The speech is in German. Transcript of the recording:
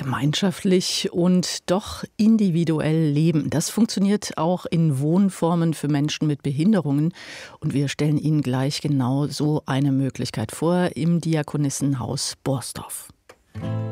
Gemeinschaftlich und doch individuell leben. Das funktioniert auch in Wohnformen für Menschen mit Behinderungen. Und wir stellen Ihnen gleich genau so eine Möglichkeit vor im Diakonissenhaus Borsdorf.